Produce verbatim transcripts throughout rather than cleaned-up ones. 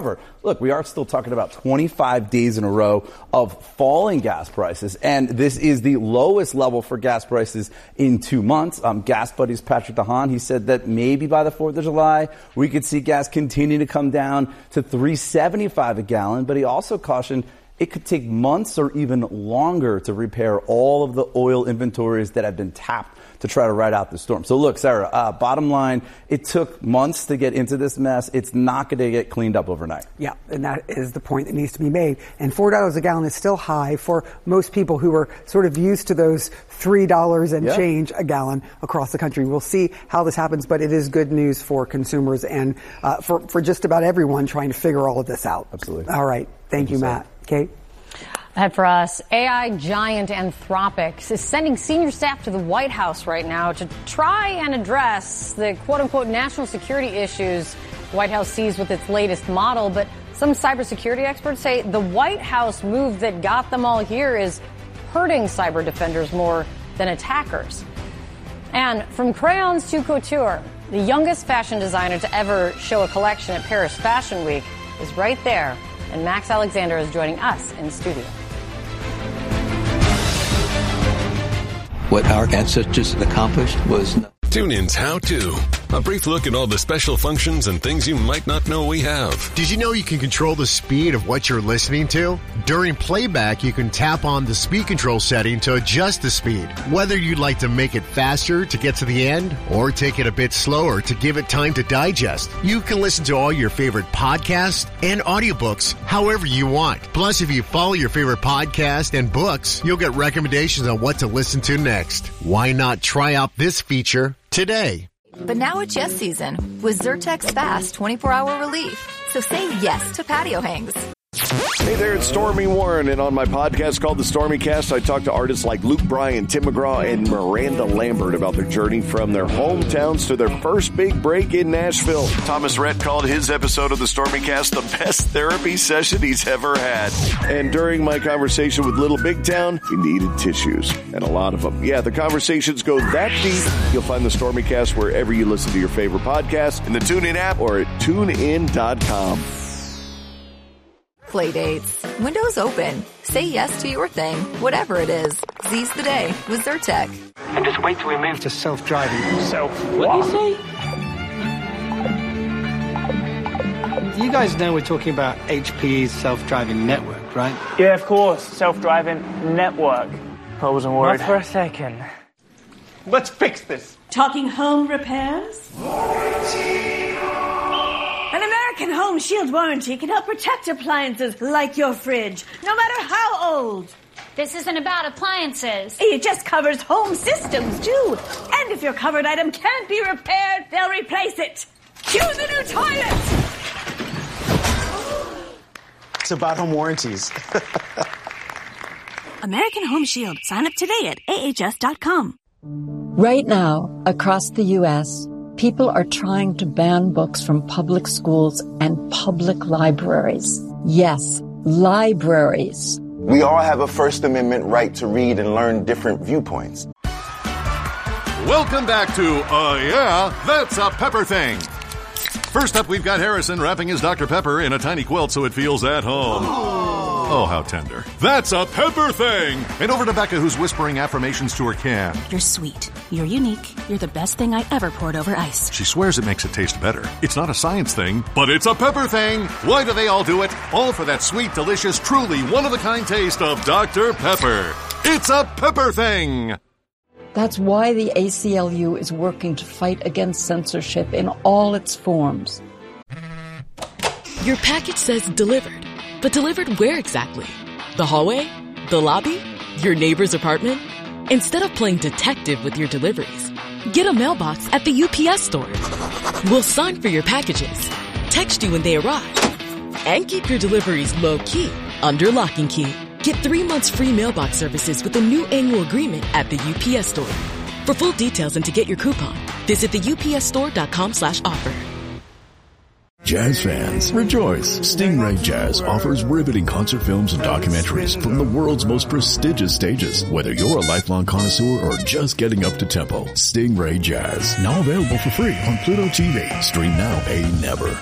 Look, we are still talking about twenty-five days in a row of falling gas prices, and this is the lowest level for gas prices in two months. Um, Gas Buddy's Patrick DeHaan, he said that maybe by the fourth of July, we could see gas continue to come down to three seventy-five a gallon, but he also cautioned it could take months or even longer to repair all of the oil inventories that have been tapped to try to ride out the storm. So look, Sarah, uh, bottom line, it took months to get into this mess. It's not going to get cleaned up overnight. Yeah, and that is the point that needs to be made. And four dollars a gallon is still high for most people who are sort of used to those three dollars and yeah. change a gallon across the country. We'll see how this happens, but it is good news for consumers and uh, for, for just about everyone trying to figure all of this out. Absolutely. All right. Thank, Thank you, you Matt. Kate? Ahead for us, A I giant Anthropic is sending senior staff to the White House right now to try and address the quote-unquote national security issues the White House sees with its latest model. But some cybersecurity experts say the White House move that got them all here is hurting cyber defenders more than attackers. And from crayons to couture, the youngest fashion designer to ever show a collection at Paris Fashion Week is right there. And Max Alexander is joining us in studio. What our ancestors accomplished was... TuneIn's How To. A brief look at all the special functions and things you might not know we have. Did you know you can control the speed of what you're listening to? During playback, you can tap on the speed control setting to adjust the speed. Whether you'd like to make it faster to get to the end or take it a bit slower to give it time to digest, you can listen to all your favorite podcasts and audiobooks however you want. Plus, if you follow your favorite podcast and books, you'll get recommendations on what to listen to next. Why not try out this feature today? But now it's yes season with Zyrtec's fast twenty-four hour relief. So say yes to patio hangs. Hey there, it's Stormy Warren, and on my podcast called The Stormy Cast, I talk to artists like Luke Bryan, Tim McGraw, and Miranda Lambert about their journey from their hometowns to their first big break in Nashville. Thomas Rhett called his episode of The Stormy Cast the best therapy session he's ever had. And during my conversation with Little Big Town, we needed tissues, and a lot of them. Yeah, the conversations go that deep. You'll find The Stormy Cast wherever you listen to your favorite podcast, in the TuneIn app or at tune in dot com. Play dates. Windows open. Say yes to your thing, whatever it is. Seize the day with Zyrtec. And just wait till we move to self-driving. Self what? What do you say? You guys know we're talking about H P E's self-driving network, right? Yeah, of course. Self-driving network. I wasn't worried. Not for a second. Let's fix this. Talking home repairs? An American Home Shield warranty can help protect appliances like your fridge, no matter how old. This isn't about appliances. It just covers home systems, too. And if your covered item can't be repaired, they'll replace it. Cue the new toilet! It's about home warranties. American Home Shield. Sign up today at A H S dot com. Right now, across the U S, people are trying to ban books from public schools and public libraries. Yes, libraries. We all have a First Amendment right to read and learn different viewpoints. Welcome back to, uh, yeah, That's a Pepper Thing. First up, we've got Harrison wrapping his Doctor Pepper in a tiny quilt so it feels at home. Oh, how tender. That's a Pepper Thing! And over to Becca, who's whispering affirmations to her can. You're sweet. You're unique. You're the best thing I ever poured over ice. She swears it makes it taste better. It's not a science thing, but it's a Pepper Thing! Why do they all do it? All for that sweet, delicious, truly one-of-a-kind taste of Doctor Pepper. It's a Pepper Thing! That's why the A C L U is working to fight against censorship in all its forms. Your package says delivered, but delivered where exactly? The hallway? The lobby? Your neighbor's apartment? Instead of playing detective with your deliveries, get a mailbox at the U P S store. We'll sign for your packages, text you when they arrive, and keep your deliveries low-key under lock and key. Get three months free mailbox services with a new annual agreement at the U P S store. For full details and to get your coupon, visit the U P S store dot com slash offer. Jazz fans, rejoice! Stingray Jazz offers riveting concert films and documentaries from the world's most prestigious stages. Whether you're a lifelong connoisseur or just getting up to tempo, Stingray Jazz, now available for free on Pluto T V. Stream now, pay never.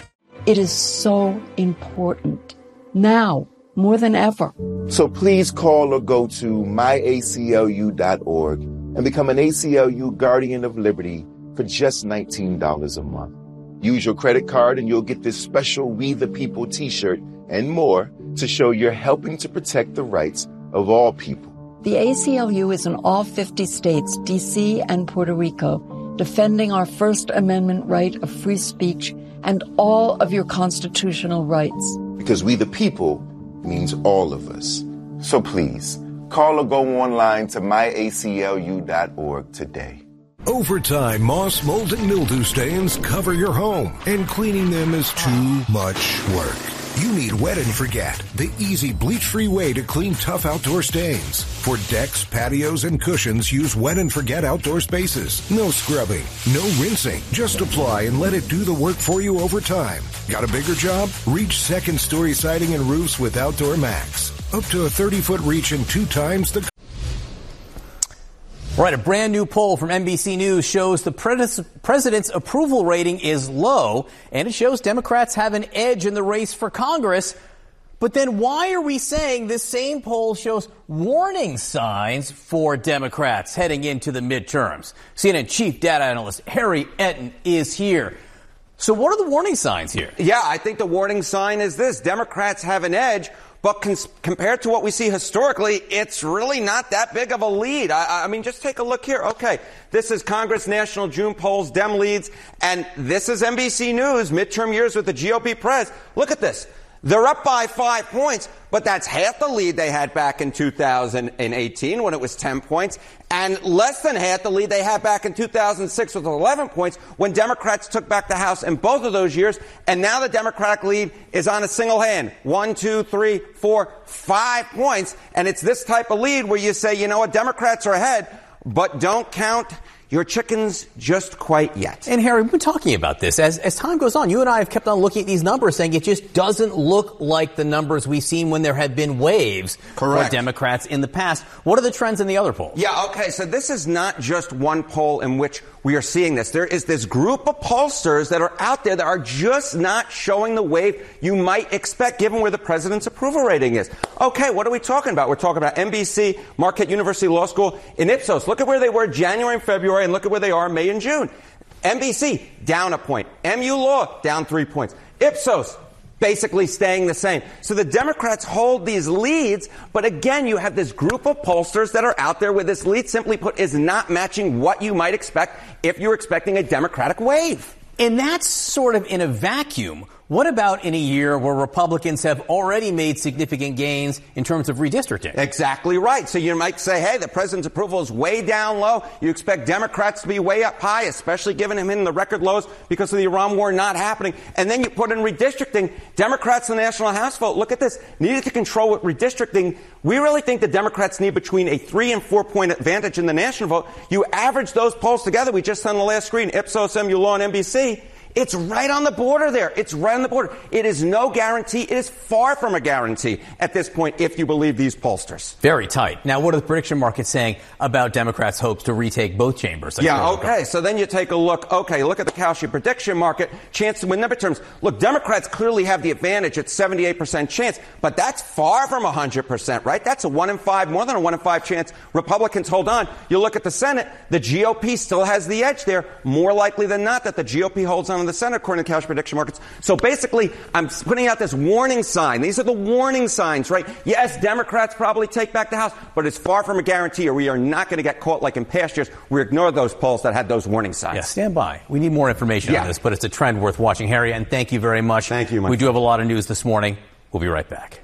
It is so important. Now, more than ever. So please call or go to my A C L U dot org and become an A C L U Guardian of Liberty for just nineteen dollars a month. Use your credit card and you'll get this special We the People t-shirt and more to show you're helping to protect the rights of all people. The A C L U is in all fifty states, D C and Puerto Rico, defending our First Amendment right of free speech and all of your constitutional rights. Because we the people means all of us. So please, call or go online to my A C L U dot org today. Over time, moss, mold, and mildew stains cover your home, and cleaning them is too much work. You need Wet and Forget, the easy bleach-free way to clean tough outdoor stains. For decks, patios, and cushions, use Wet and Forget outdoor spaces. No scrubbing, no rinsing. Just apply and let it do the work for you over time. Got a bigger job? Reach second-story siding and roofs with Outdoor Max. Up to a thirty-foot reach and two times the... All right, a brand new poll from N B C News shows the pres- president's approval rating is low, and it shows Democrats have an edge in the race for Congress. But then why are we saying this same poll shows warning signs for Democrats heading into the midterms? C N N chief data analyst Harry Etten is here. So what are the warning signs here? Yeah, I think the warning sign is this. Democrats have an edge. But cons- compared to what we see historically, it's really not that big of a lead. I, I mean, just take a look here. Okay, this is Congress National June polls, Dem leads, and this is N B C News, midterm years with the G O P press. Look at this. They're up by five points, but that's half the lead they had back in two thousand eighteen when it was ten points, and less than half the lead they had back in two thousand six with eleven points when Democrats took back the House in both of those years. And now the Democratic lead is on a single hand. One, two, three, four, five points. And it's this type of lead where you say, you know what, Democrats are ahead, but don't count your chickens just quite yet. And Harry, we've been talking about this. As, as time goes on, you and I have kept on looking at these numbers saying it just doesn't look like the numbers we've seen when there have been waves Correct. for Democrats in the past. What are the trends in the other polls? Yeah, okay, so this is not just one poll in which we are seeing this. There is this group of pollsters that are out there that are just not showing the wave you might expect given where the president's approval rating is. Okay, what are we talking about? We're talking about N B C, Marquette University Law School, and Ipsos. Look at where they were January and February, and look at where they are May and June. N B C, down a point. M U Law, down three points. Ipsos, basically staying the same. So the Democrats hold these leads, but again, you have this group of pollsters that are out there where this lead, simply put, is not matching what you might expect if you're expecting a Democratic wave. And that's sort of in a vacuum. What about in a year where Republicans have already made significant gains in terms of redistricting? Exactly right. So you might say, hey, the president's approval is way down low. You expect Democrats to be way up high, especially given him in the record lows because of the Iran war not happening. And then you put in redistricting. Democrats in the National House vote, look at this, needed to control with redistricting. We really think the Democrats need between a three and four point advantage in the national vote. You average those polls together. We just saw on the last screen, Ipsos, M U Law, and N B C. It's right on the border there. It's right on the border. It is no guarantee. It is far from a guarantee at this point, if you believe these pollsters. Very tight. Now, what are the prediction markets saying about Democrats' hopes to retake both chambers? Yeah, okay. So then you take a look. Okay, look at the Kalshi prediction market. Chance to win number terms. Look, Democrats clearly have the advantage at seventy-eight percent chance, but that's far from one hundred percent, right? That's a one in five, more than a one in five chance. Republicans hold on. You look at the Senate, the G O P still has the edge there. More likely than not that the G O P holds on in the Senate, according to Kalshi prediction markets. So basically, I'm putting out this warning sign. These are the warning signs, right? Yes, Democrats probably take back the House, but it's far from a guarantee, or we are not going to get caught like in past years. We ignore those polls that had those warning signs. Yeah, stand by. We need more information yeah. on this, but it's a trend worth watching. Harry, and thank you very much. Thank you, Mike. We do have a lot of news this morning. We'll be right back.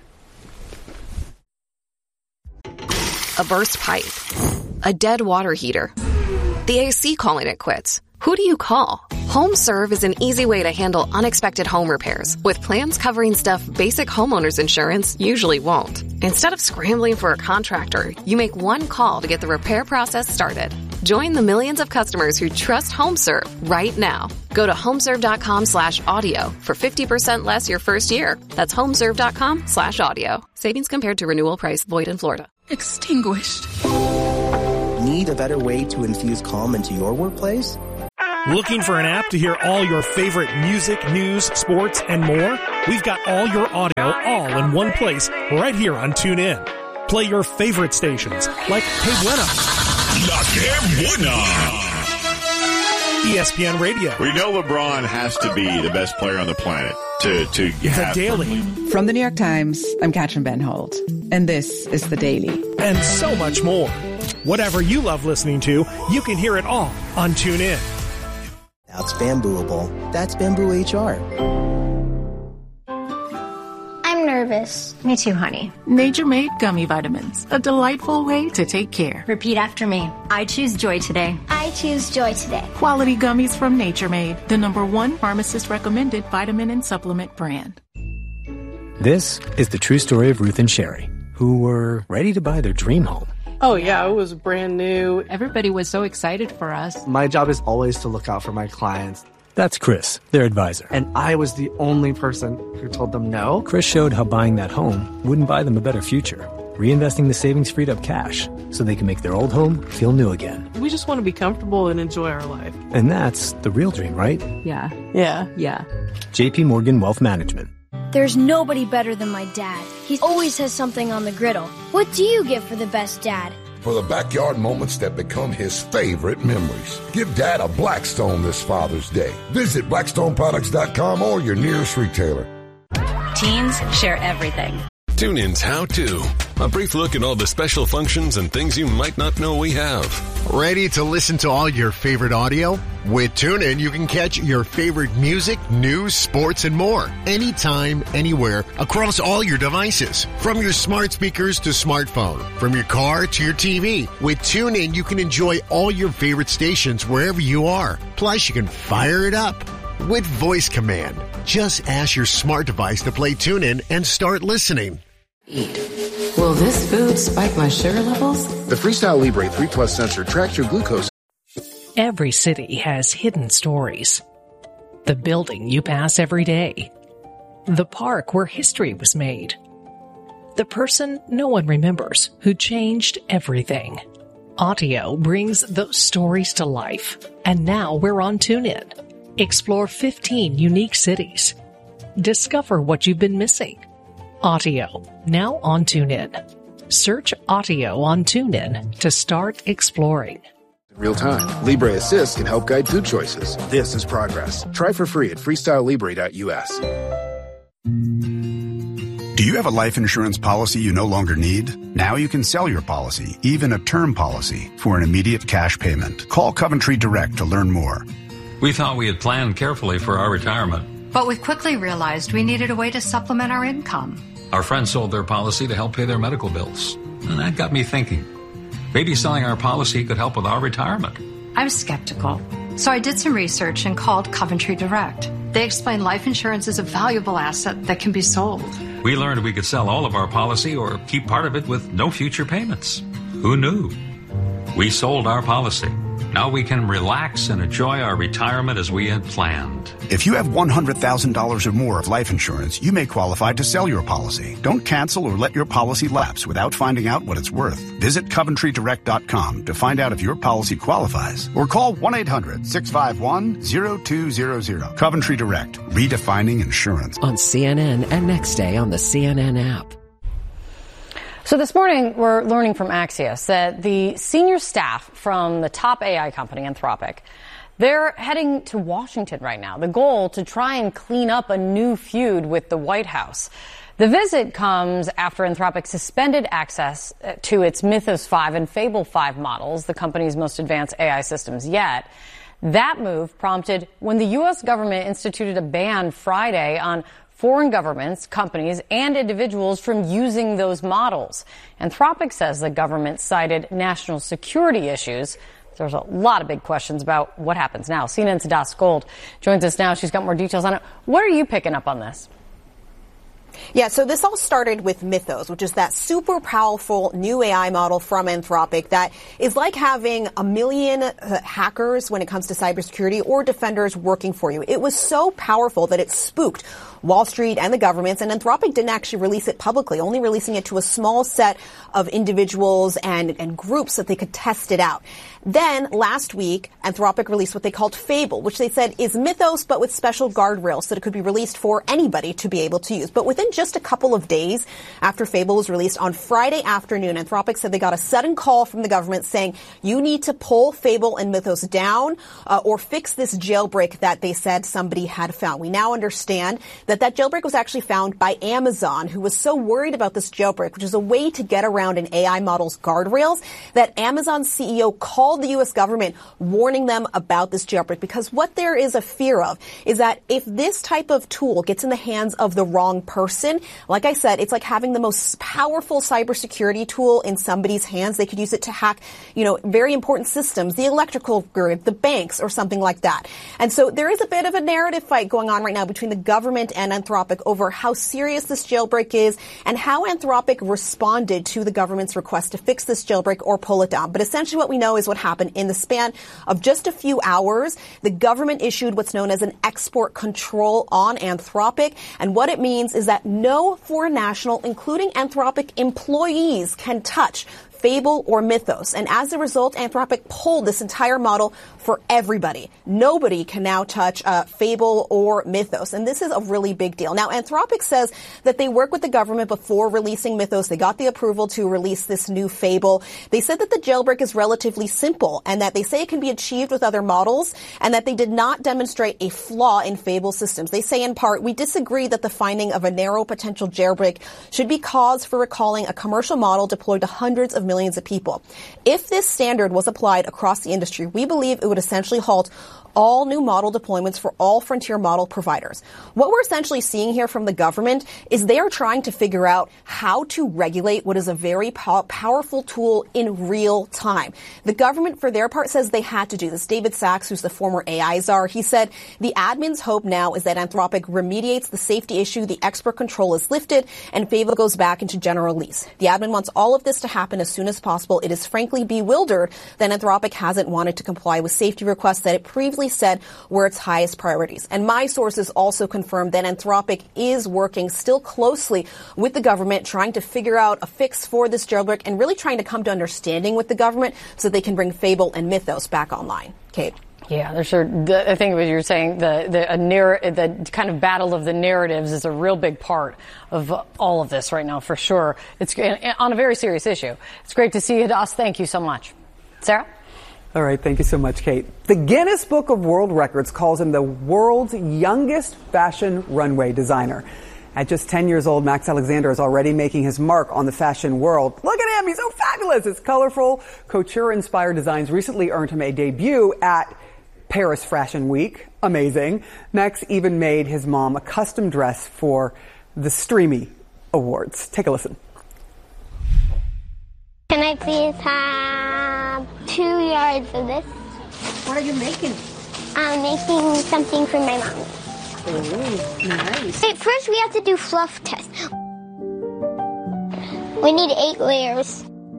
A burst pipe. A dead water heater. The A C calling it quits. Who do you call? HomeServe is an easy way to handle unexpected home repairs with plans covering stuff basic homeowners insurance usually won't. Instead of scrambling for a contractor, you make one call to get the repair process started. Join the millions of customers who trust HomeServe right now. Go to homeserve.com slash audio for fifty percent less your first year. That's homeserve.com slash audio. Savings compared to renewal price void in Florida. Extinguished. Need a better way to infuse calm into your workplace? Looking for an app to hear all your favorite music, news, sports, and more? We've got all your audio all in one place right here on TuneIn. Play your favorite stations like Hey Buena, La Que Buena, E S P N Radio. We know LeBron has to be the best player on the planet to, to have. The Daily. From the New York Times, I'm Katrin Benhold, and this is The Daily. And so much more. Whatever you love listening to, you can hear it all on TuneIn. Now it's Bambooable. That's Bamboo H R. I'm nervous. Me too, honey. Nature Made Gummy Vitamins. A delightful way to take care. Repeat after me. I choose joy today. I choose joy today. Quality gummies from Nature Made. The number one pharmacist recommended vitamin and supplement brand. This is the true story of Ruth and Sherry, who were ready to buy their dream home. Oh, yeah, it was brand new. Everybody was so excited for us. My job is always to look out for my clients. That's Chris, their advisor. And I was the only person who told them no. Chris showed how buying that home wouldn't buy them a better future, reinvesting the savings freed up cash so they can make their old home feel new again. We just want to be comfortable and enjoy our life. And that's the real dream, right? Yeah. Yeah. Yeah. J P Morgan Wealth Management. There's nobody better than my dad. He always has something on the griddle. What do you get for the best dad? For the backyard moments that become his favorite memories. Give Dad a Blackstone this Father's Day. Visit blackstone products dot com or your nearest retailer. Teens share everything. TuneIn's How To. A brief look at all the special functions and things you might not know we have. Ready to listen to all your favorite audio? With TuneIn, you can catch your favorite music, news, sports, and more. Anytime, anywhere, across all your devices. From your smart speakers to smartphone. From your car to your T V. With TuneIn, you can enjoy all your favorite stations wherever you are. Plus, you can fire it up with voice command. Just ask your smart device to play TuneIn and start listening. Eat. Will this food spike my sugar levels? The Freestyle Libre three plus sensor tracks your glucose. Every city has hidden stories. The building you pass every day. The park where history was made. The person no one remembers who changed everything. Audio brings those stories to life. And now we're on TuneIn. Explore fifteen unique cities. Discover what you've been missing. Audio, now on TuneIn. Search Audio on TuneIn to start exploring. Real time. Libre Assist can help guide food choices. This is progress. Try for free at freestyle libre dot u s. Do you have a life insurance policy you no longer need? Now you can sell your policy, even a term policy, for an immediate cash payment. Call Coventry Direct to learn more. We thought we had planned carefully for our retirement. But we quickly realized we needed a way to supplement our income. Our friends sold their policy to help pay their medical bills. And that got me thinking. Maybe selling our policy could help with our retirement. I was skeptical. So I did some research and called Coventry Direct. They explained life insurance is a valuable asset that can be sold. We learned we could sell all of our policy or keep part of it with no future payments. Who knew? We sold our policy. Now we can relax and enjoy our retirement as we had planned. If you have one hundred thousand dollars or more of life insurance, you may qualify to sell your policy. Don't cancel or let your policy lapse without finding out what it's worth. Visit coventry direct dot com to find out if your policy qualifies or call one eight hundred six five one zero two zero zero. Coventry Direct, redefining insurance. On C N N and next day on the C N N app. So this morning, we're learning from Axios that the senior staff from the top A I company, Anthropic, they're heading to Washington right now. The goal to try and clean up a new feud with the White House. The visit comes after Anthropic suspended access to its Mythos five and Fable five models, the company's most advanced A I systems yet. That move prompted when the U S government instituted a ban Friday on foreign governments, companies, and individuals from using those models. Anthropic says the government cited national security issues. There's a lot of big questions about what happens now. C N N's Das Gold joins us now. She's got more details on it. What are you picking up on this? Yeah, so this all started with Mythos, which is that super powerful new A I model from Anthropic that is like having a million uh, hackers when it comes to cybersecurity or defenders working for you. It was so powerful that it spooked Wall Street and the governments, and Anthropic didn't actually release it publicly, only releasing it to a small set of individuals and, and groups that they could test it out. Then, last week, Anthropic released what they called Fable, which they said is Mythos, but with special guardrails so that it could be released for anybody to be able to use. But within just a couple of days after Fable was released on Friday afternoon, Anthropic said they got a sudden call from the government saying, you need to pull Fable and Mythos down uh, or fix this jailbreak that they said somebody had found. We now understand that that jailbreak was actually found by Amazon, who was so worried about this jailbreak, which is a way to get around an A I model's guardrails, that Amazon's C E O called the U S government warning them about this jailbreak, because what there is a fear of is that if this type of tool gets in the hands of the wrong person, like I said, it's like having the most powerful cybersecurity tool in somebody's hands. They could use it to hack, you know, very important systems, the electrical grid, the banks, or something like that. And so there is a bit of a narrative fight going on right now between the government and Anthropic over how serious this jailbreak is and how Anthropic responded to the government's request to fix this jailbreak or pull it down. But essentially what we know is what happened in the span of just a few hours. The government issued what's known as an export control on Anthropic. And what it means is that no foreign national, including Anthropic employees, can touch Fable or Mythos. And as a result, Anthropic pulled this entire model for everybody. Nobody can now touch uh, Fable or Mythos. And this is a really big deal. Now, Anthropic says that they worked with the government before releasing Mythos. They got the approval to release this new Fable. They said that the jailbreak is relatively simple and that they say it can be achieved with other models and that they did not demonstrate a flaw in Fable systems. They say in part, we disagree that the finding of a narrow potential jailbreak should be cause for recalling a commercial model deployed to hundreds of millions of people. If this standard was applied across the industry, we believe it would essentially halt all new model deployments for all frontier model providers. What we're essentially seeing here from the government is they are trying to figure out how to regulate what is a very pow- powerful tool in real time. The government, for their part, says they had to do this. David Sachs, who's the former A I czar, he said, the admin's hope now is that Anthropic remediates the safety issue, the export control is lifted, and Fable goes back into general release. The admin wants all of this to happen as soon as possible. It is frankly bewildered that Anthropic hasn't wanted to comply with safety requests that it previously said were its highest priorities. And my sources also confirmed that Anthropic is working still closely with the government, trying to figure out a fix for this jailbreak and really trying to come to understanding with the government so that they can bring Fable and Mythos back online. Kate. Yeah, there's sure. The, I think what you're saying, the the, a narr- the kind of battle of the narratives is a real big part of all of this right now, for sure. It's on a very serious issue. It's great to see you, Hadas. Thank you so much. Sarah? All right, thank you so much, Kate. The Guinness Book of World Records calls him the world's youngest fashion runway designer. At just ten years old, Max Alexander is already making his mark on the fashion world. Look at him, he's so fabulous. His colorful, couture-inspired designs recently earned him a debut at Paris Fashion Week. Amazing. Max even made his mom a custom dress for the Streamy Awards. Take a listen. Can I please have two yards of this? What are you making? I'm making something for my mom. Ooh, nice. Wait, first we have to do fluff test. We need eight layers.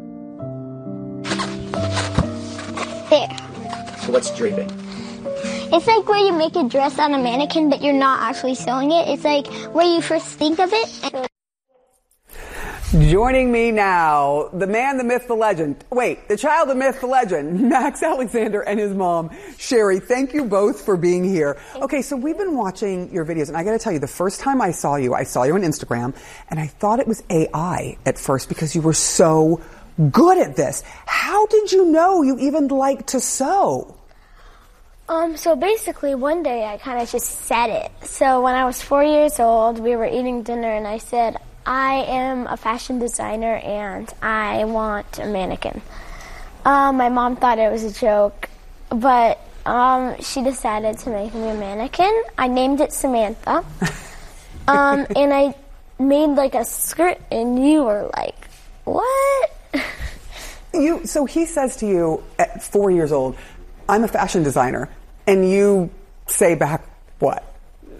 There. So what's draping? It's like where you make a dress on a mannequin, but you're not actually sewing it. It's like where you first think of it. Joining me now, the man, the myth, the legend. Wait, the child, the myth, the legend. Max Alexander and his mom, Sherry. Thank you both for being here. Okay, so we've been watching your videos, and I got to tell you, the first time I saw you, I saw you on Instagram, and I thought it was A I at first because you were so good at this. How did you know you even liked to sew? Um, so basically one day I kind of just said it. So when I was four years old, we were eating dinner and I said, I am a fashion designer and I want a mannequin. Um, my mom thought it was a joke, but um, she decided to make me a mannequin. I named it Samantha. um, and I made like a skirt and you were like, what? You, so he says to you at four years old, I'm a fashion designer, and you say back, what?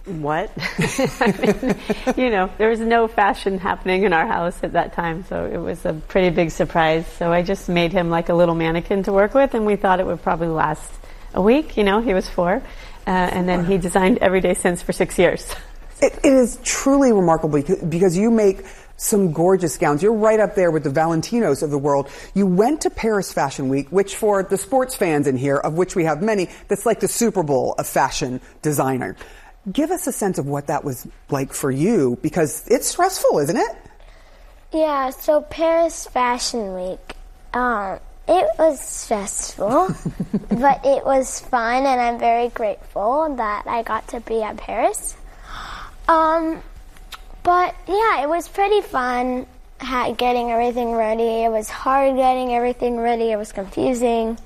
what? I mean, you know, there was no fashion happening in our house at that time, so it was a pretty big surprise. So I just made him like a little mannequin to work with, and we thought it would probably last a week. You know, he was four, uh, and then he designed every day since for six years. It, it is truly remarkable because you make some gorgeous gowns. You're right up there with the Valentinos of the world. You went to Paris Fashion Week, which for the sports fans in here, of which we have many, that's like the Super Bowl of fashion designer. Give us a sense of what that was like for you, because it's stressful, isn't it? Yeah, so Paris Fashion Week, um, it was stressful, but it was fun, and I'm very grateful that I got to be at Paris. Um, but yeah, it was pretty fun ha- getting everything ready. It was hard getting everything ready. It was confusing.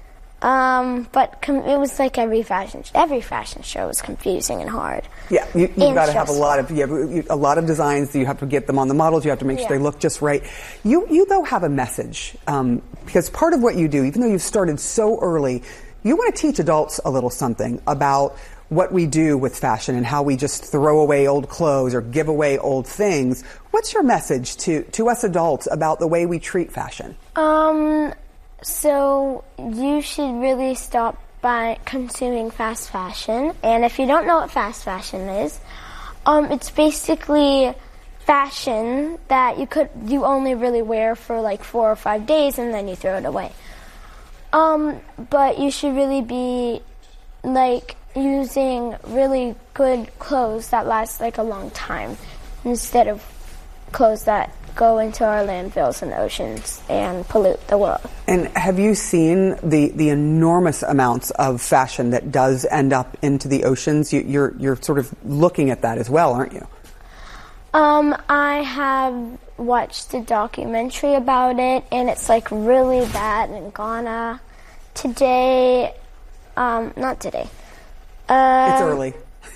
Um, but com- it was like every fashion sh- every fashion show was confusing and hard. Yeah, you, you've got to have a lot of you have a lot of designs. You have to get them on the models. You have to make sure yeah. they look just right. You you though have a message um, because part of what you do, even though you've started so early, you want to teach adults a little something about what we do with fashion and how we just throw away old clothes or give away old things. What's your message to to us adults about the way we treat fashion? Um. So you should really stop by consuming fast fashion. And if you don't know what fast fashion is, um, it's basically fashion that you could you only really wear for like four or five days and then you throw it away. Um, but you should really be like using really good clothes that last like a long time instead of clothes that go into our landfills and oceans and pollute the world. And have you seen the, the enormous amounts of fashion that does end up into the oceans? You, you're you're sort of looking at that as well, aren't you? Um, I have watched a documentary about it, and it's like really bad in Ghana. Today, um, not today. Uh, it's early.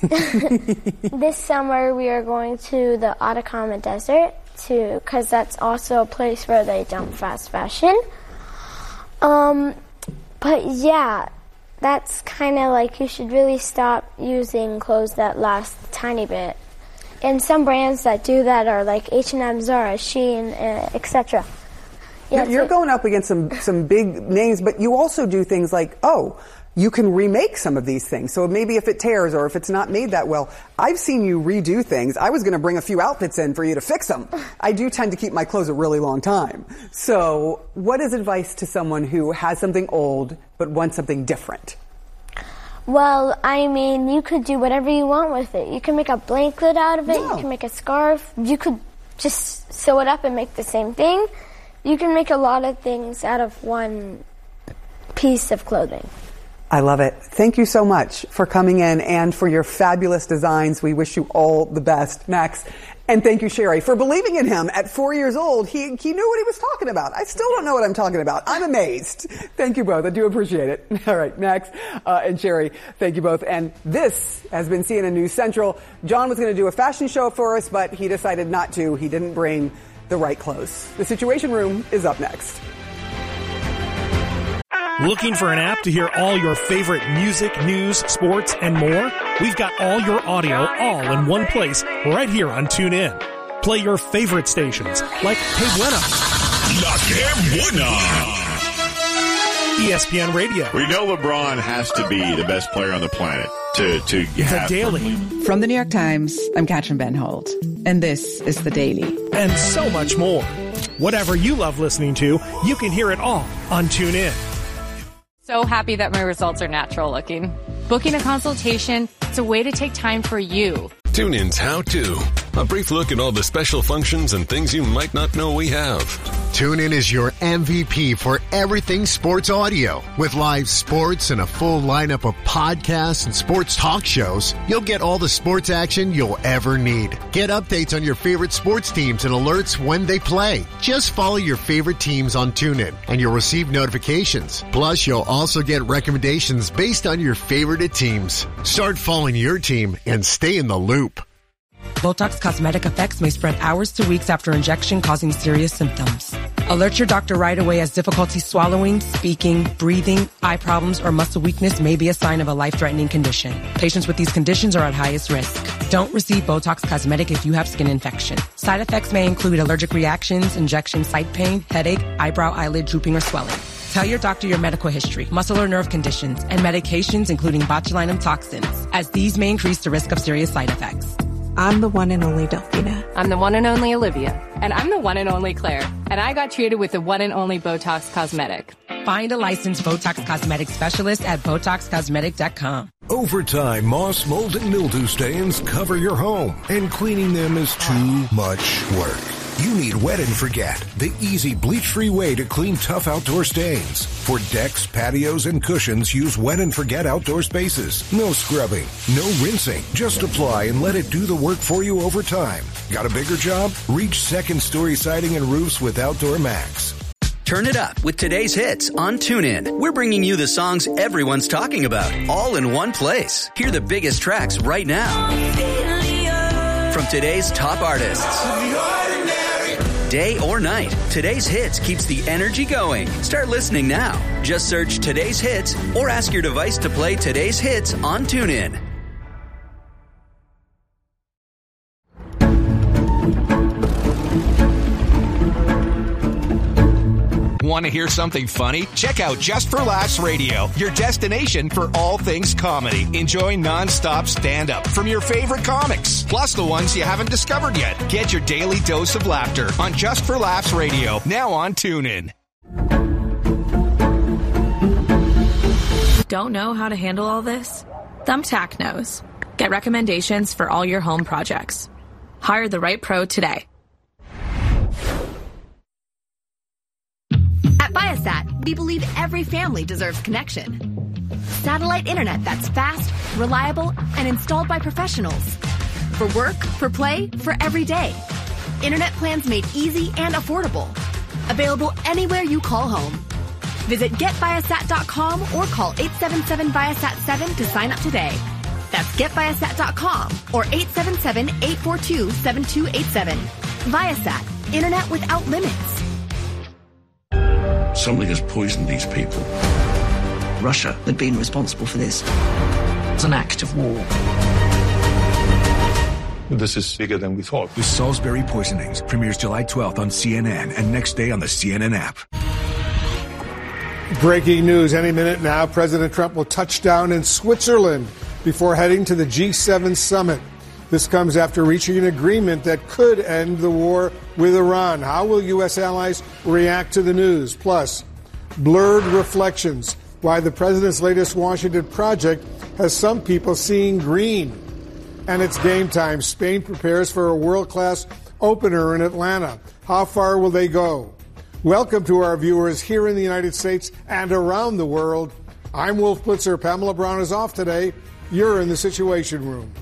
This summer we are going to the Atacama Desert to, because that's also a place where they dump fast fashion. Um, but yeah, that's kind of like you should really stop using clothes that last a tiny bit. And some brands that do that are like H and M, Zara, Shein, uh, et cetera. Yeah, you're, you're going up against some some big names, but you also do things like, oh, you can remake some of these things. So maybe if it tears or if it's not made that well, I've seen you redo things. I was going to bring a few outfits in for you to fix them. I do tend to keep my clothes a really long time. So what is advice to someone who has something old but wants something different? Well, I mean, you could do whatever you want with it. You can make a blanket out of it. No. You can make a scarf. You could just sew it up and make the same thing. You can make a lot of things out of one piece of clothing. I love it. Thank you so much for coming in and for your fabulous designs. We wish you all the best, Max. And thank you, Sherry, for believing in him. At four years old, he, he knew what he was talking about. I still don't know what I'm talking about. I'm amazed. Thank you both. I do appreciate it. All right, Max uh, and Sherry, thank you both. And this has been C N N News Central. John was going to do a fashion show for us, but he decided not to. He didn't bring the right clothes. The Situation Room is up next. Looking for an app to hear all your favorite music, news, sports, and more? We've got all your audio all in one place right here on TuneIn. Play your favorite stations like Que Buena, La Que Buena, E S P N Radio. We know LeBron has to be the best player on the planet to, to have. The Daily. From the New York Times, I'm Katrin Ben Holt, and this is The Daily. And so much more. Whatever you love listening to, you can hear it all on TuneIn. So happy that my results are natural looking. Booking a consultation, it's a way to take time for you. TuneIn's How To. A brief look at all the special functions and things you might not know we have. TuneIn is your M V P for everything sports audio. With live sports and a full lineup of podcasts and sports talk shows, you'll get all the sports action you'll ever need. Get updates on your favorite sports teams and alerts when they play. Just follow your favorite teams on TuneIn and you'll receive notifications. Plus, you'll also get recommendations based on your favorite teams. Start following your team and stay in the loop. Botox Cosmetic effects may spread hours to weeks after injection, causing serious symptoms. Alert your doctor right away as difficulty swallowing, speaking, breathing, eye problems, or muscle weakness may be a sign of a life-threatening condition. Patients with these conditions are at highest risk. Don't receive Botox Cosmetic if you have skin infection. Side effects may include allergic reactions, injection site pain, headache, eyebrow, eyelid drooping, or swelling. Tell your doctor your medical history, muscle or nerve conditions, and medications including botulinum toxins, as these may increase the risk of serious side effects. I'm the one and only Delphina. I'm the one and only Olivia. And I'm the one and only Claire. And I got treated with the one and only Botox Cosmetic. Find a licensed Botox Cosmetic specialist at Botox Cosmetic dot com. Over time, moss, mold, and mildew stains cover your home, and cleaning them is too much work. You need Wet and Forget, the easy bleach-free way to clean tough outdoor stains. For decks, patios, and cushions, use Wet and Forget outdoor spaces. No scrubbing, no rinsing. Just apply and let it do the work for you over time. Got a bigger job? Reach second-story siding and roofs with Outdoor Max. Turn it up with today's hits on TuneIn. We're bringing you the songs everyone's talking about, all in one place. Hear the biggest tracks right now from today's top artists. Day or night, today's hits keeps the energy going. Start listening now. Just search today's hits or ask your device to play today's hits on TuneIn. Want to hear something funny? Check out Just for Laughs Radio, your destination for all things comedy. Enjoy non-stop stand-up from your favorite comics, plus the ones you haven't discovered yet. Get your daily dose of laughter on Just for Laughs Radio, now on TuneIn. Don't know how to handle all this? Thumbtack knows. Get recommendations for all your home projects. Hire the right pro today. At Viasat, we believe every family deserves connection. Satellite internet that's fast, reliable, and installed by professionals. For work, for play, for every day. Internet plans made easy and affordable. Available anywhere you call home. Visit get viasat dot com or call eight seven seven Viasat seven to sign up today. That's get viasat dot com or eight seven seven, eight four two, seven two eight seven. Viasat, internet without limits. Something has poisoned these people. Russia had been responsible for this. It's an act of war. This is bigger than we thought. The Salisbury Poisonings premieres July twelfth on C N N and next day on the C N N app. Breaking news any minute now. President Trump will touch down in Switzerland before heading to the G seven summit. This comes after reaching an agreement that could end the war with Iran. How will U S allies react to the news? Plus, blurred reflections, why the president's latest Washington project has some people seeing green. And it's game time. Spain prepares for a world-class opener in Atlanta. How far will they go? Welcome to our viewers here in the United States and around the world. I'm Wolf Blitzer. Pamela Brown is off today. You're in the Situation Room.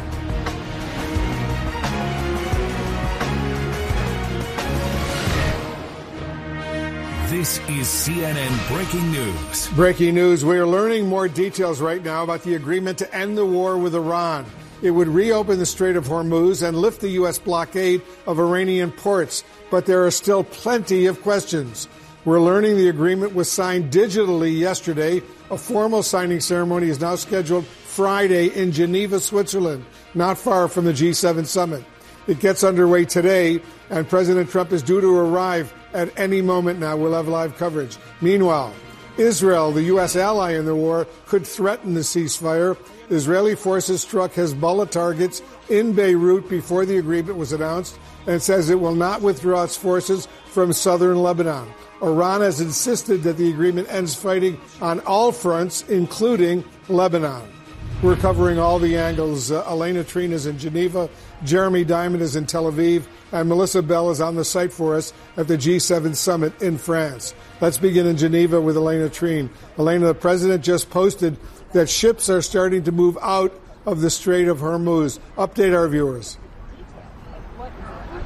This is C N N Breaking News. Breaking news. We are learning more details right now about the agreement to end the war with Iran. It would reopen the Strait of Hormuz and lift the U S blockade of Iranian ports. But there are still plenty of questions. We're learning the agreement was signed digitally yesterday. A formal signing ceremony is now scheduled Friday in Geneva, Switzerland, not far from the G seven summit. It gets underway today, and President Trump is due to arrive at any moment now. We'll have live coverage. Meanwhile, Israel, the U S ally in the war, could threaten the ceasefire. Israeli forces struck Hezbollah targets in Beirut before the agreement was announced and says it will not withdraw its forces from southern Lebanon. Iran has insisted that the agreement ends fighting on all fronts, including Lebanon. We're covering all the angles. Uh, Elena Trine is in Geneva, Jeremy Diamond is in Tel Aviv, and Melissa Bell is on the site for us at the G seven summit in France. Let's begin in Geneva with Elena Trine. Elena, the president just posted that ships are starting to move out of the Strait of Hormuz. Update our viewers.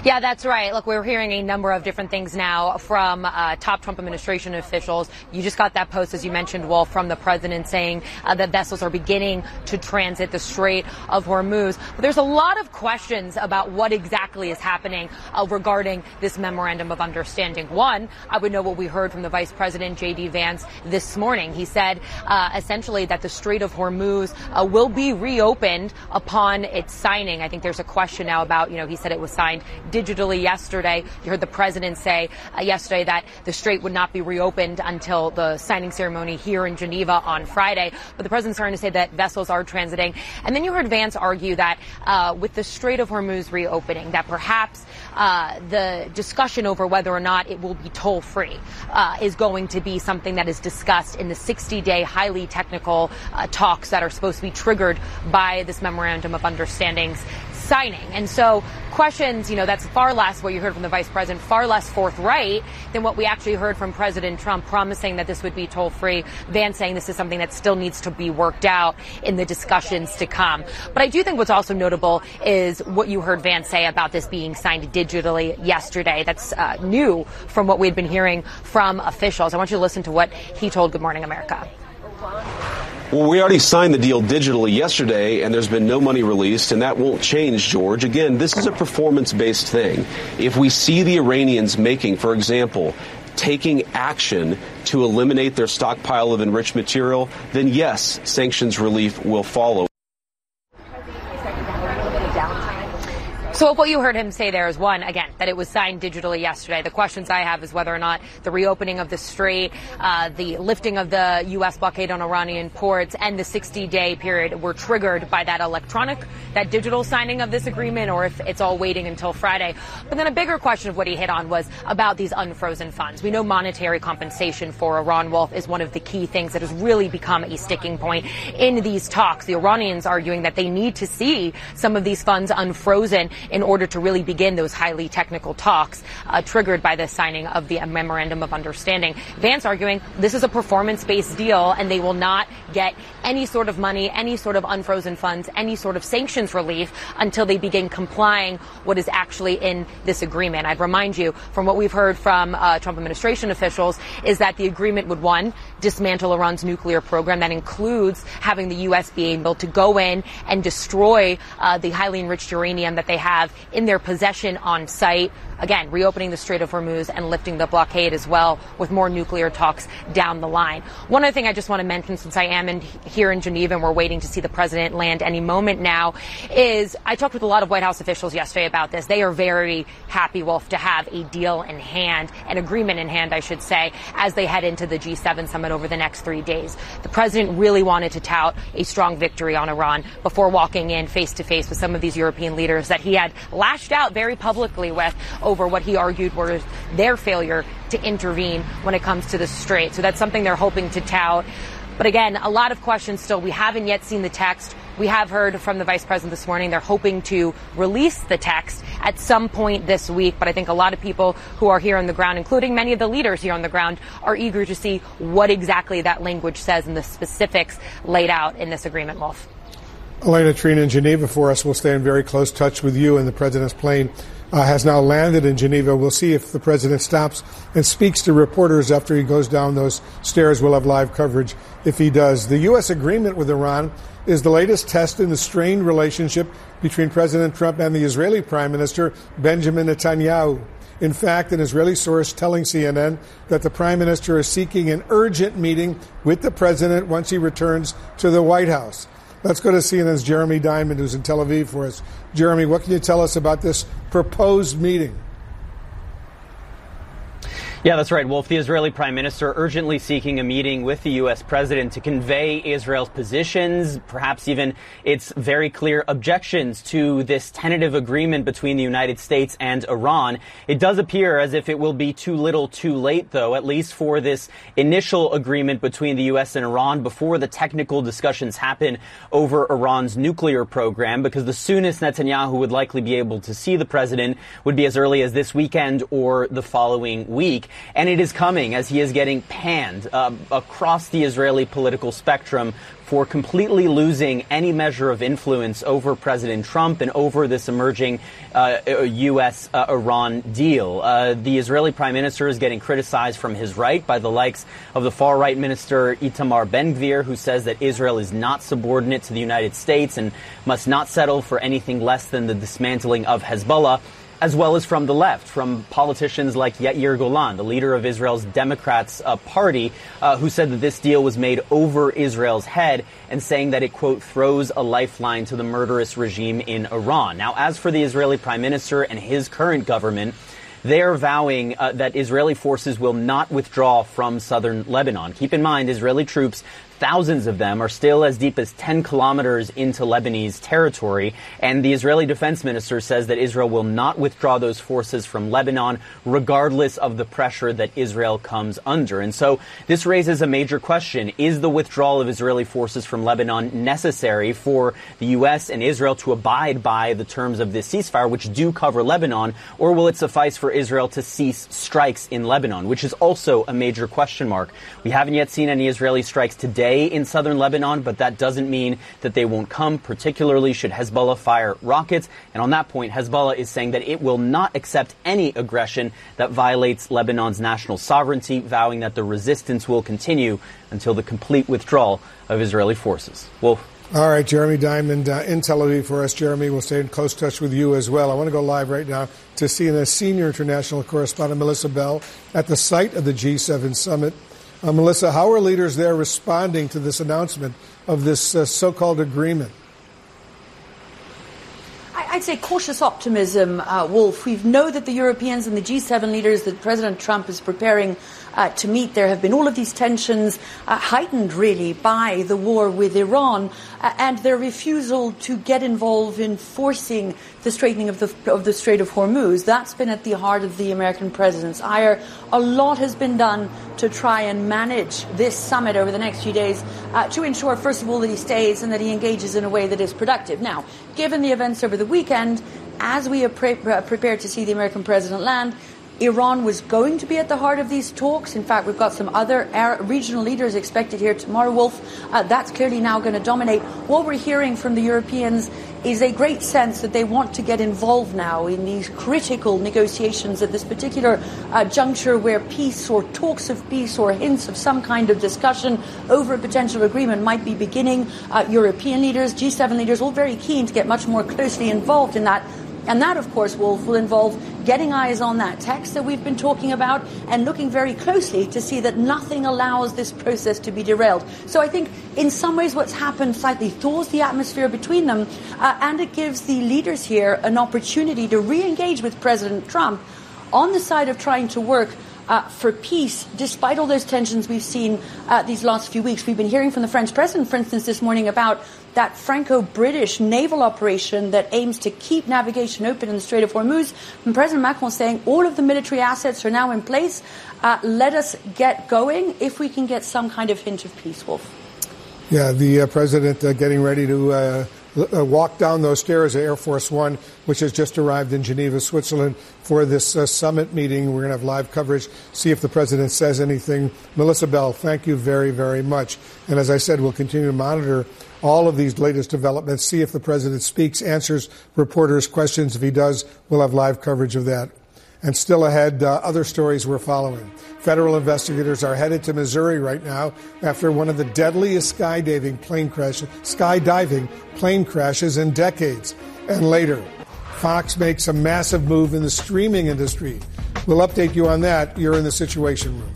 Yeah, that's right. Look, we're hearing a number of different things now from uh, top Trump administration officials. You just got that post, as you mentioned, Wolf, from the president saying uh, that vessels are beginning to transit the Strait of Hormuz. But there's a lot of questions about what exactly is happening uh, regarding this memorandum of understanding. One, I would know what we heard from the Vice President, J D. Vance, this morning. He said uh, essentially that the Strait of Hormuz uh, will be reopened upon its signing. I think there's a question now about, you know, he said it was signed digitally yesterday. You heard the president say uh, yesterday that the strait would not be reopened until the signing ceremony here in Geneva on Friday. But the president's starting to say that vessels are transiting. And then you heard Vance argue that uh, with the Strait of Hormuz reopening, that perhaps uh, the discussion over whether or not it will be toll-free uh, is going to be something that is discussed in the sixty-day highly technical uh, talks that are supposed to be triggered by this memorandum of understandings signing. And so questions, you know, that's far less what you heard from the vice president, far less forthright than what we actually heard from President Trump promising that this would be toll-free. Vance saying this is something that still needs to be worked out in the discussions to come. But I do think what's also notable is what you heard Vance say about this being signed digitally yesterday. That's uh, new from what we had been hearing from officials. I want you to listen to what he told Good Morning America. Well, we already signed the deal digitally yesterday, and there's been no money released, and that won't change, George. Again, this is a performance-based thing. If we see the Iranians making, for example, taking action to eliminate their stockpile of enriched material, then yes, sanctions relief will follow. So what you heard him say there is, one, again, that it was signed digitally yesterday. The questions I have is whether or not the reopening of the strait, uh, the lifting of the U S blockade on Iranian ports, and the sixty-day period were triggered by that electronic, that digital signing of this agreement, or if it's all waiting until Friday. But then a bigger question of what he hit on was about these unfrozen funds. We know monetary compensation for Iran, Wolf, is one of the key things that has really become a sticking point in these talks. The Iranians arguing that they need to see some of these funds unfrozen in order to really begin those highly technical talks uh, triggered by the signing of the memorandum of understanding. Vance arguing this is a performance-based deal and they will not get any sort of money, any sort of unfrozen funds, any sort of sanctions relief until they begin complying what is actually in this agreement. I'd remind you from what we've heard from uh, Trump administration officials is that the agreement would, one, dismantle Iran's nuclear program. That includes having the U S be able to go in and destroy uh, the highly enriched uranium that they have in their possession on site. Again, reopening the Strait of Hormuz and lifting the blockade as well, with more nuclear talks down the line. One other thing I just want to mention, since I am in, here in Geneva and we're waiting to see the president land any moment now, is I talked with a lot of White House officials yesterday about this. They are very happy, Wolf, to have a deal in hand, an agreement in hand, I should say, as they head into the G seven summit over the next three days. The president really wanted to tout a strong victory on Iran before walking in face to face with some of these European leaders that he had lashed out very publicly with over what he argued were their failure to intervene when it comes to the strait. So that's something they're hoping to tout. But again, a lot of questions still. We haven't yet seen the text. We have heard from the vice president this morning they're hoping to release the text at some point this week. But I think a lot of people who are here on the ground, including many of the leaders here on the ground, are eager to see what exactly that language says and the specifics laid out in this agreement, Wolf. Elena Trina in Geneva for us. We'll stay in very close touch with you, and the president's plane Uh, has now landed in Geneva. We'll see if the president stops and speaks to reporters after he goes down those stairs. We'll have live coverage if he does. The U S agreement with Iran is the latest test in the strained relationship between President Trump and the Israeli Prime Minister Benjamin Netanyahu. In fact, an Israeli source telling C N N that the Prime Minister is seeking an urgent meeting with the president once he returns to the White House. Let's go to C N N's Jeremy Diamond, who's in Tel Aviv for us. Jeremy, what can you tell us about this proposed meeting? Yeah, that's right, Wolf. The Israeli prime minister urgently seeking a meeting with the U S president to convey Israel's positions, perhaps even its very clear objections to this tentative agreement between the United States and Iran. It does appear as if it will be too little too late, though, at least for this initial agreement between the U S and Iran before the technical discussions happen over Iran's nuclear program, because the soonest Netanyahu would likely be able to see the president would be as early as this weekend or the following week. And it is coming as he is getting panned uh, across the Israeli political spectrum for completely losing any measure of influence over President Trump and over this emerging uh, U S Iran deal. Uh, the Israeli prime minister is getting criticized from his right by the likes of the far-right minister Itamar Ben-Gvir, who says that Israel is not subordinate to the United States and must not settle for anything less than the dismantling of Hezbollah, as well as from the left, from politicians like Yair Golan, the leader of Israel's Democrats uh, party, uh, who said that this deal was made over Israel's head and saying that it, quote, throws a lifeline to the murderous regime in Iran. Now, as for the Israeli prime minister and his current government, they are vowing uh, that Israeli forces will not withdraw from southern Lebanon. Keep in mind, Israeli troops, thousands of them, are still as deep as ten kilometers into Lebanese territory. And the Israeli defense minister says that Israel will not withdraw those forces from Lebanon, regardless of the pressure that Israel comes under. And so this raises a major question. Is the withdrawal of Israeli forces from Lebanon necessary for the U S and Israel to abide by the terms of this ceasefire, which do cover Lebanon, or will it suffice for Israel to cease strikes in Lebanon, which is also a major question mark? We haven't yet seen any Israeli strikes today in southern Lebanon, but that doesn't mean that they won't come, particularly should Hezbollah fire rockets. And on that point, Hezbollah is saying that it will not accept any aggression that violates Lebanon's national sovereignty, vowing that the resistance will continue until the complete withdrawal of Israeli forces. Wolf. All right, Jeremy Diamond uh, in Tel Aviv for us. Jeremy, we'll stay in close touch with you as well. I want to go live right now to C N N's senior international correspondent, Melissa Bell, at the site of the G seven summit. Uh, Melissa, how are leaders there responding to this announcement of this uh, so-called agreement? I'd say cautious optimism, uh, Wolf. We know that the Europeans and the G seven leaders that President Trump is preparing uh, to meet, there have been all of these tensions uh, heightened, really, by the war with Iran uh, and their refusal to get involved in forcing the straightening of the, of the Strait of Hormuz. That's been at the heart of the American president's ire. A lot has been done to try and manage this summit over the next few days uh, to ensure, first of all, that he stays and that he engages in a way that is productive. Now, given the events over the weekend, as we are pre- prepared to see the American president land, Iran was going to be at the heart of these talks. In fact, we've got some other Arab regional leaders expected here tomorrow, Wolf. Uh, that's clearly now going to dominate. What we're hearing from the Europeans is a great sense that they want to get involved now in these critical negotiations at this particular uh, juncture where peace or talks of peace or hints of some kind of discussion over a potential agreement might be beginning. Uh, European leaders, G seven leaders, all very keen to get much more closely involved in that. And that, of course, Wolf, will involve getting eyes on that text that we've been talking about and looking very closely to see that nothing allows this process to be derailed. So I think in some ways what's happened slightly thaws the atmosphere between them, uh, and it gives the leaders here an opportunity to re-engage with President Trump on the side of trying to work Uh, for peace, despite all those tensions we've seen uh, these last few weeks. We've been hearing from the French president, for instance, this morning about that Franco-British naval operation that aims to keep navigation open in the Strait of Hormuz. And President Macron saying all of the military assets are now in place. Uh, let us get going if we can get some kind of hint of peace, Wolf. Yeah, the uh, president uh, getting ready to uh, uh, walk down those stairs of Air Force One, which has just arrived in Geneva, Switzerland, for this uh, summit meeting. We're going to have live coverage, see if the president says anything. Melissa Bell, thank you very, very much. And as I said, we'll continue to monitor all of these latest developments, see if the president speaks, answers reporters' questions. If he does, we'll have live coverage of that. And still ahead, uh, other stories we're following. Federal investigators are headed to Missouri right now after one of the deadliest skydiving plane crash, skydiving plane crashes in decades. And later, Fox makes a massive move in the streaming industry. We'll update you on that. You're in the Situation Room.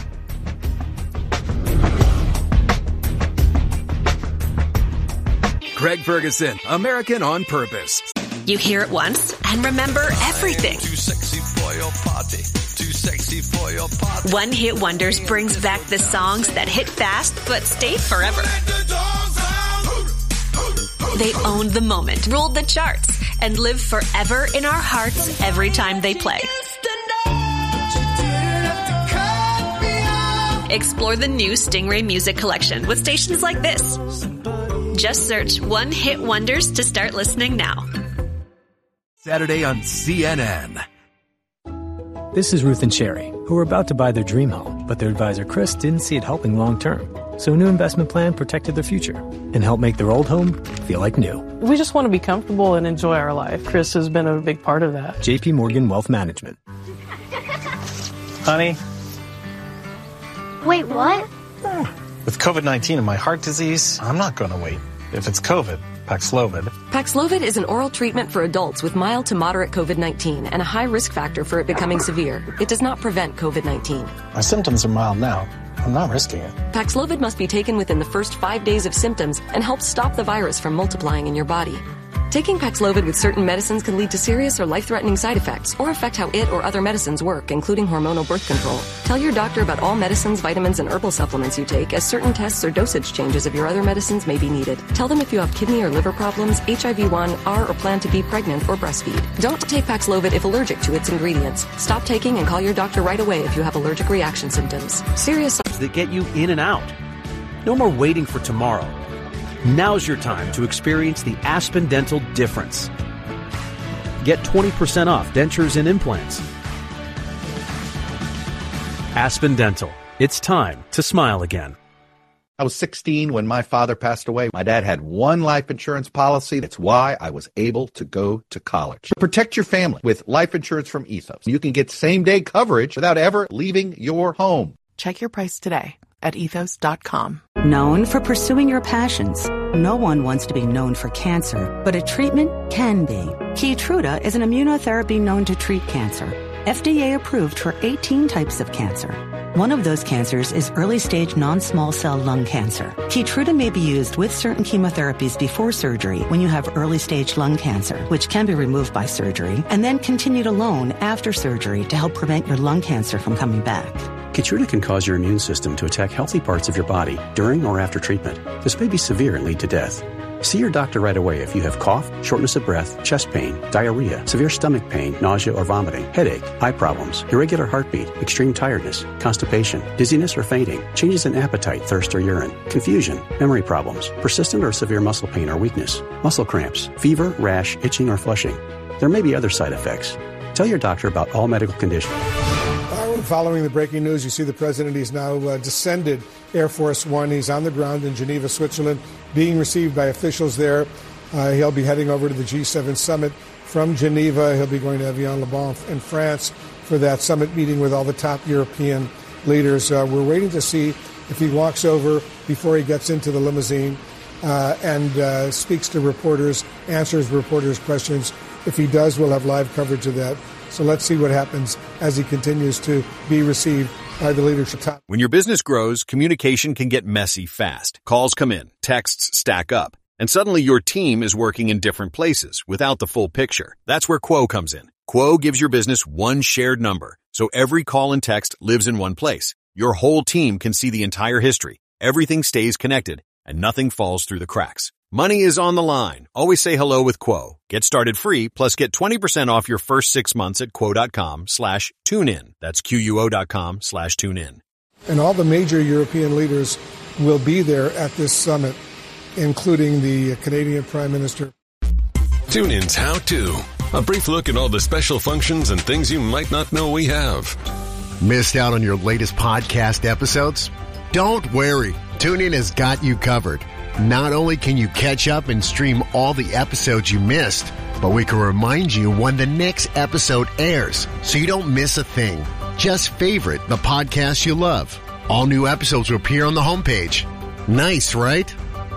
Craig Ferguson, American on Purpose. You hear it once and remember everything. Too sexy for your party. Too sexy for your party. One Hit Wonders brings back the songs that hit fast but stayed forever. They owned the moment, ruled the charts, and live forever in our hearts every time they play. Explore the new Stingray Music Collection with stations like this. Just search One Hit Wonders to start listening now. Saturday on C N N. This is Ruth and Sherry, who were about to buy their dream home, but their advisor Chris didn't see it helping long term. So a new investment plan protected their future and helped make their old home feel like new. We just want to be comfortable and enjoy our life. Chris has been a big part of that. J P Morgan Wealth Management. Honey. Wait, what? With COVID nineteen and my heart disease, I'm not going to wait. If it's COVID, Paxlovid. Paxlovid is an oral treatment for adults with mild to moderate COVID nineteen and a high risk factor for it becoming severe. It does not prevent COVID nineteen. My symptoms are mild now. I'm not risking it. Paxlovid must be taken within the first five days of symptoms and helps stop the virus from multiplying in your body. Taking Paxlovid with certain medicines can lead to serious or life-threatening side effects or affect how it or other medicines work, including hormonal birth control. Tell your doctor about all medicines, vitamins, and herbal supplements you take, as certain tests or dosage changes of your other medicines may be needed. Tell them if you have kidney or liver problems, H I V one, are or plan to be pregnant or breastfeed. Don't take Paxlovid if allergic to its ingredients. Stop taking and call your doctor right away if you have allergic reaction symptoms. Serious that get you in and out. No more waiting for tomorrow. Now's your time to experience the Aspen Dental difference. Get twenty percent off dentures and implants. Aspen Dental. It's time to smile again. I was sixteen when my father passed away. My dad had one life insurance policy. That's why I was able to go to college. Protect your family with life insurance from Ethos. You can get same-day coverage without ever leaving your home. Check your price today at ethos dot com. Known for pursuing your passions. No one wants to be known for cancer, but a treatment can be. Keytruda is an immunotherapy known to treat cancer. F D A approved for eighteen types of cancer. One of those cancers is early-stage non-small cell lung cancer. Keytruda may be used with certain chemotherapies before surgery when you have early-stage lung cancer, which can be removed by surgery, and then continued alone after surgery to help prevent your lung cancer from coming back. Keytruda can cause your immune system to attack healthy parts of your body during or after treatment. This may be severe and lead to death. See your doctor right away if you have cough, shortness of breath, chest pain, diarrhea, severe stomach pain, nausea or vomiting, headache, eye problems, irregular heartbeat, extreme tiredness, constipation, dizziness or fainting, changes in appetite, thirst or urine, confusion, memory problems, persistent or severe muscle pain or weakness, muscle cramps, fever, rash, itching or flushing. There may be other side effects. Tell your doctor about all medical conditions. Following the breaking news, you see the president, he's now uh, descended Air Force One. He's on the ground in Geneva, Switzerland, being received by officials there. Uh, he'll be heading over to the G seven summit from Geneva. He'll be going to Avion-le-Bon in France for that summit meeting with all the top European leaders. Uh, we're waiting to see if he walks over before he gets into the limousine uh, and uh, speaks to reporters, answers reporters' questions. If he does, we'll have live coverage of that. So let's see what happens as he continues to be received by the leadership. When your business grows, communication can get messy fast. Calls come in, texts stack up, and suddenly your team is working in different places without the full picture. That's where Quo comes in. Quo gives your business one shared number, so every call and text lives in one place. Your whole team can see the entire history. Everything stays connected, and nothing falls through the cracks. Money is on the line. Always say hello with Quo. Get started free, plus get twenty percent off your first six months at quo.com slash tune in. That's Q-U-O dot com slash tune in. And all the major European leaders will be there at this summit, including the Canadian Prime Minister. Tune In's How To. A brief look at all the special functions and things you might not know we have. Missed out on your latest podcast episodes? Don't worry. TuneIn has got you covered. Not only can you catch up and stream all the episodes you missed, but we can remind you when the next episode airs so you don't miss a thing. Just favorite the podcast you love. All new episodes will appear on the homepage. Nice, right?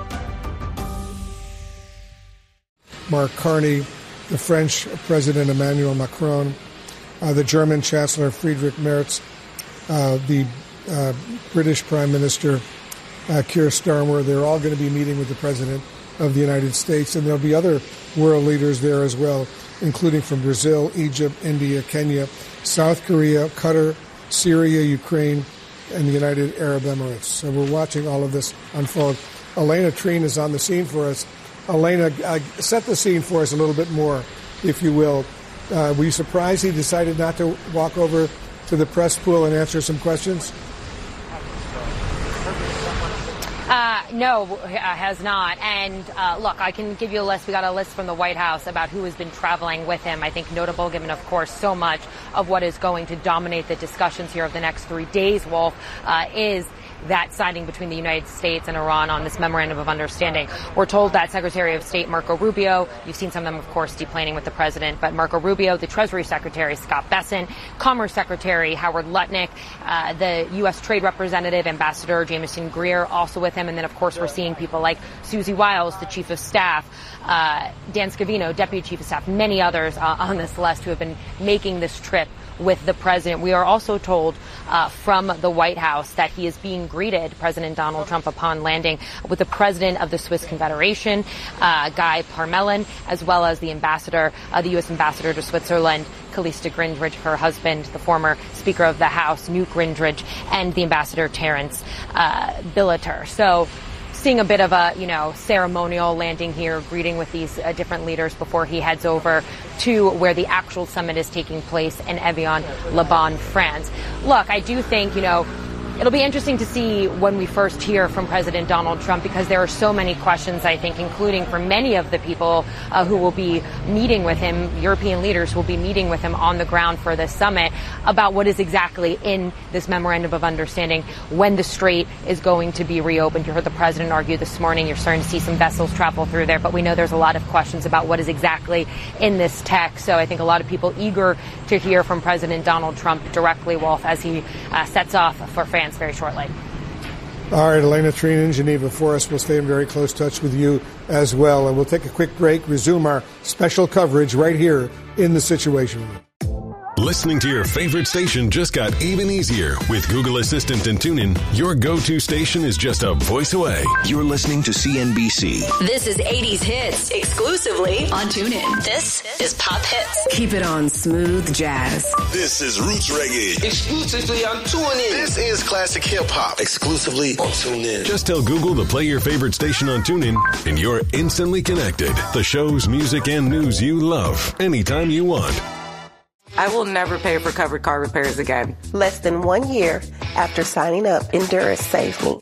Mark Carney, the French President Emmanuel Macron, uh, the German Chancellor Friedrich Merz, uh, the uh, British Prime Minister Uh, Keir Starmer. They're all going to be meeting with the President of the United States, and there'll be other world leaders there as well, including from Brazil, Egypt, India, Kenya, South Korea, Qatar, Syria, Ukraine, and the United Arab Emirates. So we're watching all of this unfold. Elena Treen is on the scene for us. Elena, uh, set the scene for us a little bit more, if you will. Uh, were you surprised he decided not to walk over to the press pool and answer some questions? Uh, no, has not. And uh, look, I can give you a list. We got a list from the White House about who has been traveling with him. I think notable, given, of course, so much of what is going to dominate the discussions here of the next three days, Wolf, uh, is that signing between the United States and Iran on this memorandum of understanding. We're told that Secretary of State Marco Rubio, you've seen some of them, of course, deplaning with the president, but Marco Rubio, the Treasury Secretary Scott Bessent, Commerce Secretary Howard Lutnick, uh, the U S Trade Representative Ambassador Jameson Greer also with him. And then, of course, we're seeing people like Susie Wiles, the Chief of Staff, uh, Dan Scavino, Deputy Chief of Staff, many others uh, on this list who have been making this trip with the president. We are also told uh, from the White House that he is being greeted, President Donald Trump, upon landing, with the president of the Swiss Confederation, uh, Guy Parmelin, as well as the ambassador, uh, the U S ambassador to Switzerland, Callista Grindridge, her husband, the former Speaker of the House, Newt Grindridge, and the ambassador Terrence uh, Billeter. So, seeing a bit of a, you know, ceremonial landing here, greeting with these uh, different leaders before he heads over to where the actual summit is taking place in Evian, Le Bon, France. Look, I do think, you know, it'll be interesting to see when we first hear from President Donald Trump, because there are so many questions, I think, including for many of the people uh, who will be meeting with him, European leaders who will be meeting with him on the ground for this summit, about what is exactly in this memorandum of understanding, when the strait is going to be reopened. You heard the president argue this morning. You're starting to see some vessels travel through there, but we know there's a lot of questions about what is exactly in this text. So I think a lot of people eager to hear from President Donald Trump directly, Wolf, as he uh, sets off for France very shortly. All right, Elena Trina in Geneva for us. We'll stay in very close touch with you as well. And we'll take a quick break, resume our special coverage right here in the Situation Room. Listening to your favorite station just got even easier. With Google Assistant and TuneIn, your go-to station is just a voice away. You're listening to C N B C. This is eighties Hits, exclusively on TuneIn. This is Pop Hits. Keep it on smooth jazz. This is Roots Reggae, exclusively on TuneIn. This is Classic Hip Hop, exclusively on TuneIn. Just tell Google to play your favorite station on TuneIn, and you're instantly connected. The shows, music, and news you love, anytime you want. I will never pay for covered car repairs again. Less than one year after signing up, Endurance saved me.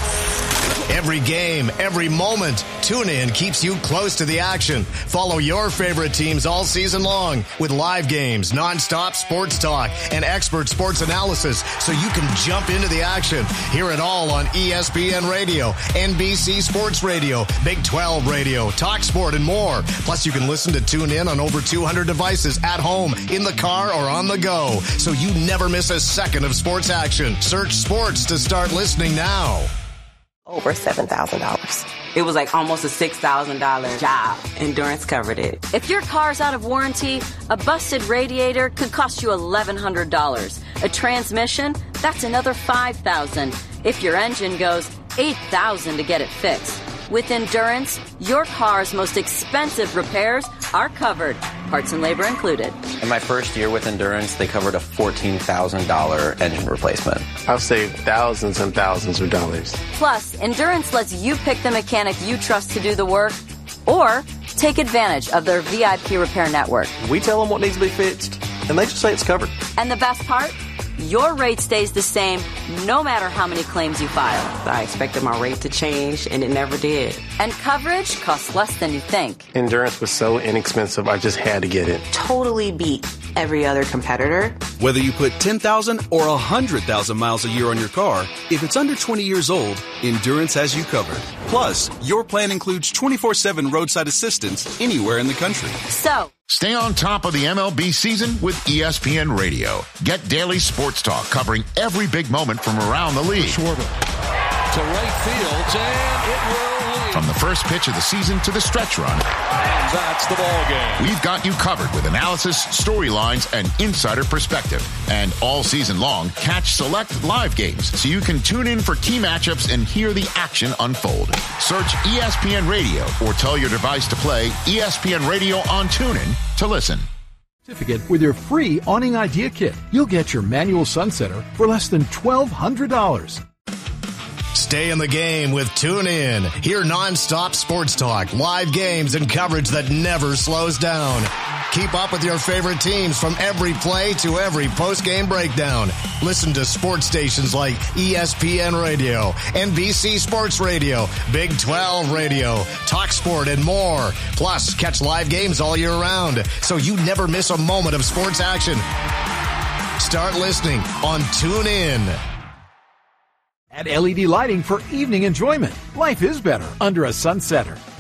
Every game, every moment, TuneIn keeps you close to the action. Follow your favorite teams all season long with live games, nonstop sports talk, and expert sports analysis so you can jump into the action. Hear it all on E S P N Radio, N B C Sports Radio, Big twelve Radio, Talk Sport, and more. Plus, you can listen to TuneIn on over two hundred devices at home, in the car, or on the go, so you never miss a second of sports action. Search sports to start listening now. Over seven thousand dollars. It was like almost a six thousand dollars job. Endurance covered it. If your car's out of warranty, a busted radiator could cost you eleven hundred dollars. A transmission, that's another five thousand dollars. If your engine goes, eight thousand dollars to get it fixed. With Endurance, your car's most expensive repairs are covered, parts and labor included. In my first year with Endurance, they covered a fourteen thousand dollars engine replacement. I've saved thousands and thousands of dollars. Plus, Endurance lets you pick the mechanic you trust to do the work, or take advantage of their V I P repair network. We tell them what needs to be fixed, and they just say it's covered. And the best part? Your rate stays the same no matter how many claims you file. I expected my rate to change, and it never did. And coverage costs less than you think. Endurance was so inexpensive, I just had to get it. Totally beat every other competitor. Whether you put ten thousand or one hundred thousand miles a year on your car, if it's under twenty years old, Endurance has you covered. Plus, your plan includes twenty-four seven roadside assistance anywhere in the country. So, stay on top of the M L B season with E S P N Radio. Get daily sports talk covering every big moment from around the league. Schwarber to right field, and it will lead. From the first pitch of the season to the stretch run. And that's the ball game. We've got you covered with analysis, storylines, and insider perspective. And all season long, catch select live games so you can tune in for key matchups and hear the action unfold. Search E S P N Radio or tell your device to play E S P N Radio on TuneIn to listen. Certificate with your free awning idea kit. You'll get your manual sunsetter for less than twelve hundred dollars. Stay in the game with TuneIn. Hear nonstop sports talk, live games, and coverage that never slows down. Keep up with your favorite teams from every play to every post-game breakdown. Listen to sports stations like E S P N Radio, N B C Sports Radio, Big twelve Radio, TalkSport, and more. Plus, catch live games all year round, so you never miss a moment of sports action. Start listening on TuneIn. Add L E D lighting for evening enjoyment. Life is better under a Sunsetter.